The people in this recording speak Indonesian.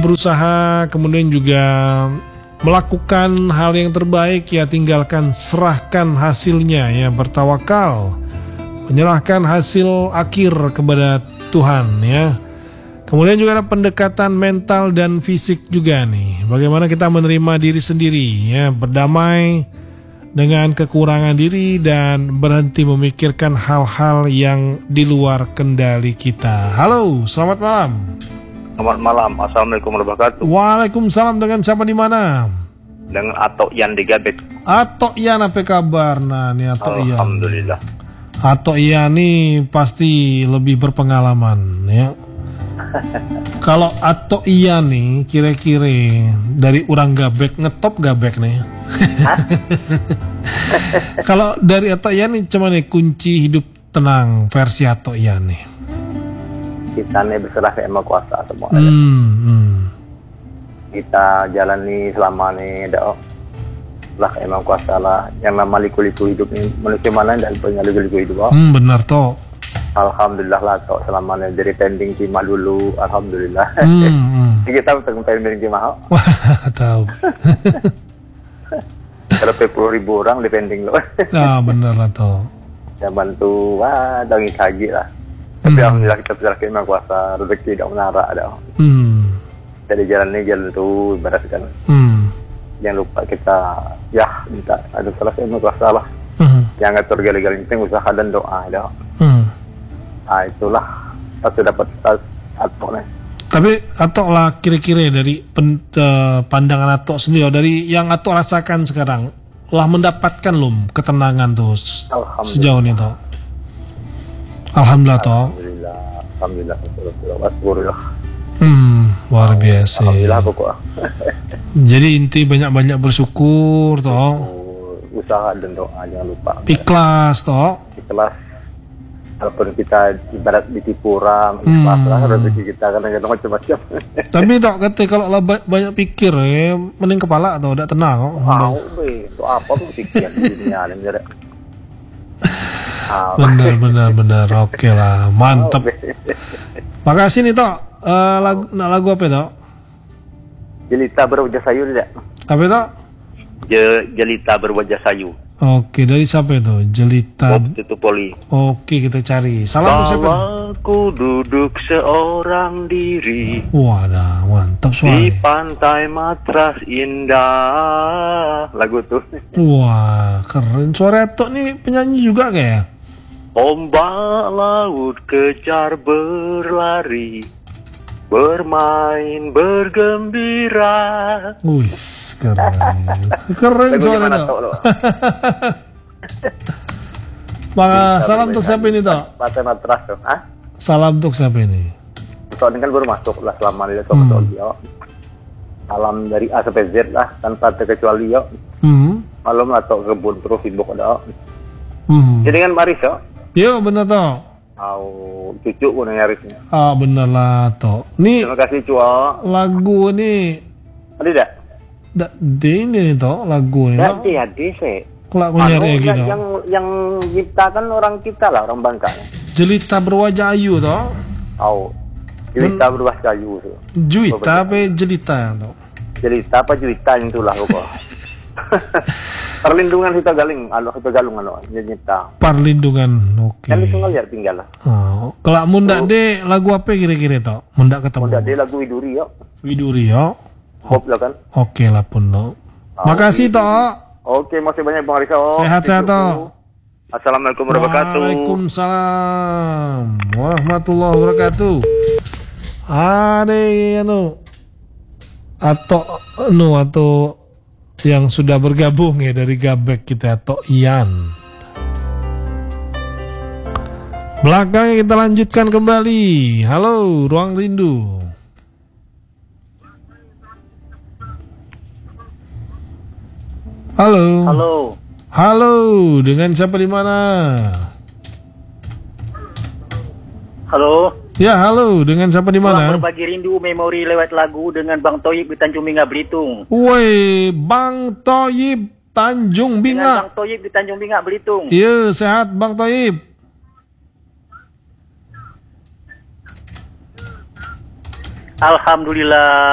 berusaha, kemudian juga melakukan hal yang terbaik, ya tinggalkan, serahkan hasilnya, ya bertawakal, menyerahkan hasil akhir kepada Tuhan, ya. Kemudian juga ada pendekatan mental dan fisik juga nih. Bagaimana kita menerima diri sendiri, ya, berdamai dengan kekurangan diri dan berhenti memikirkan hal-hal yang di luar kendali kita. Halo, selamat malam. Selamat malam. Assalamualaikum warahmatullahi wabarakatuh. Waalaikumsalam, dengan siapa di mana? Dengan Atok Yan di Gabek. Atok Yan, apa kabar? Nah, nih Atok Yan. Alhamdulillah. Atok Yan nih pasti lebih berpengalaman, ya. Kalau Atok Yan nih kira-kira dari orang Gabek, ngetop Gabek nih. Kalau dari Atok Yan nih cuma nih kunci hidup tenang versi Atok Yan nih. Kita nih berserah ke Ema Kuasa semua. Kita jalani selama nih lah ke Ema Kuasa lah. Yang nama liku-liku hidup nih, manusia mana dan punya liku-liku hidup. Benar toh. Alhamdulillah lah toh selama nih dari pending cima dulu. Alhamdulillah. Kita pending cima. Wah, tahu. Ada 10.000 orang di pending loh. Ah, benar lah toh. Ya bantu, wah, dangi kaji lah. Tapi alhamdulillah kita berserah ke Ema Kuasa, rezeki tidak menara ada. Jadi jalan ini jalan tuh ibaratkan. Jangan lupa kita minta ada salah Ema Kuasa lah. Yang ngatur gali-gali penting usaha dan doa ada. Itulah satu dapat Atok nih. Tapi Atok lah kira-kira dari pandangan Atok sendiri, dari yang Atok rasakan sekarang, lah mendapatkan belum ketenangan tuh sejauh ini toh? Alhamdulillah toh. Alhamdulillah. Luar biasa. Alhamdulillah pokoknya. Jadi inti banyak-banyak bersyukur toh. Usaha dan doa jangan lupa. Ikhlas toh. Ikhlas. Walaupun kita ibarat ditipu orang, ikhlas lah rezeki kita kadang-kadang macam-macam. Tapi tak kata kalau lah banyak pikir, mending kepala atau udah tenang. Itu apa tuh pikir dunia ini. Benar. Oke lah, mantap. Makasih nih Tok. Lagu apa Tok? Jelita berwajah sayu tidak? Apa Tok? Jelita berwajah sayu. Oke, dari siapa itu? Jelita. Itu Poli. Oke, kita cari. Salam untuk siapa? Aku duduk seorang diri. Wadah, mantap suara. Di pantai matras indah. Lagu tuh. Wah, keren. Suara Tok nih penyanyi juga kayak. Ombak laut kejar berlari, bermain bergembira. Wih, keren. Keren suara Tok. Salam untuk siapa ini Tok? Pantai matras tuh. Salam untuk siapa ini? Tok ini kan baru masuk lah selama dia Tok dia. Salam dari A sampai Z lah tanpa terkecuali yo. Malam lah Tok kebun terus sibuk ada. Jadi kan Maris yo. Yo bener Tok. Cucu pun nyarisnya. Bener lah Tok. Nih. Terima kasih Cua. Lagu nih. Ada tidak? Ini nih Tok lagu nih. Ada sih. Kalau aku nyari gitu. Yang ciptakan orang kita lah, orang Bangka. Jelita berwajah ayu Tok. Jelita berwajah ayu tuh. Juwita apa jelita Tok? Jelita apa juwita yang itulah pokok. Perlindungan Hita Galung nyita. Perlindungan, oke. Kan di Sungai Liar tinggal lah. Kalau mundak de lagu apa kira-kira Tok? Mundak ketemu. Mundak de lagu Widuri yo. Widuri yo. Hop lah kan. Oke lah pun Tok. Makasih Tok. Oke, masih banyak Bang Risa. Sehat-sehat Tok. Assalamualaikum warahmatullahi wabarakatuh. Waalaikumsalam warahmatullahi wabarakatuh. Ada atau yang sudah bergabung ya dari Gabek kita Tok Yan. Belakangnya kita lanjutkan kembali. Halo, Ruang Rindu. Halo. Halo, dengan siapa di mana? Halo. Ya, halo, dengan siapa di mana? Berbagi rindu memori lewat lagu dengan Bang Toyib di Tanjung Binga Belitung. Woi, Bang Toyib Tanjung Binga. Dengan Bang Toyib di Tanjung Binga Belitung. Iya, sehat Bang Toyib. Alhamdulillah.